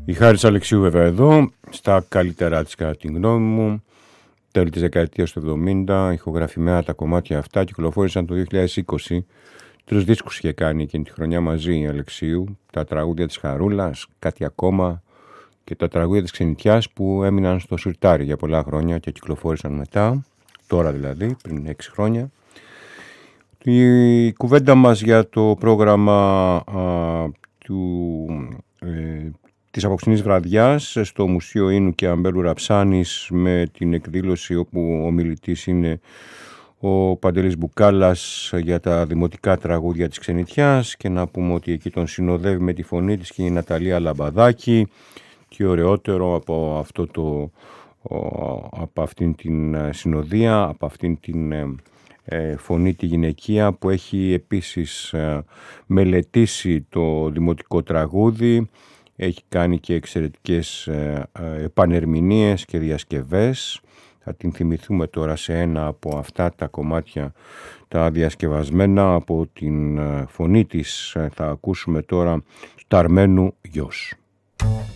Η Χάρης Αλεξίου βέβαια εδώ, στα καλύτερά της κατά τη γνώμη μου, τέλη της δεκαετίας του 70, ηχογραφημένα τα κομμάτια αυτά, κυκλοφόρησαν το 2020, 3 δίσκους είχε κάνει εκείνη τη χρονιά μαζί η Αλεξίου, τα τραγούδια της Χαρούλας, κάτι ακόμα και τα τραγούδια της Ξενιτιάς που έμειναν στο σιρτάρι για πολλά χρόνια και κυκλοφόρησαν μετά, τώρα δηλαδή, πριν 6 χρόνια. Η κουβέντα μας για το πρόγραμμα της απόψινής βραδιάς στο Μουσείο Ίνου και Αμπέλου Ραψάνης, με την εκδήλωση όπου ο μιλητής είναι ο Παντελής Μπουκάλας για τα δημοτικά τραγούδια της Ξενιτιάς, και να πούμε ότι εκεί τον συνοδεύει με τη φωνή της και η Ναταλία Λαμπαδάκη, και ωραιότερο από από αυτήν την συνοδεία, από αυτήν την φωνή τη γυναικεία που έχει επίσης μελετήσει το δημοτικό τραγούδι, έχει κάνει και εξαιρετικές επανερμηνίες και διασκευές. Θα την θυμηθούμε τώρα σε ένα από αυτά τα κομμάτια τα διασκευασμένα από την φωνή της. Θα ακούσουμε τώρα «Σταρμένου γιος».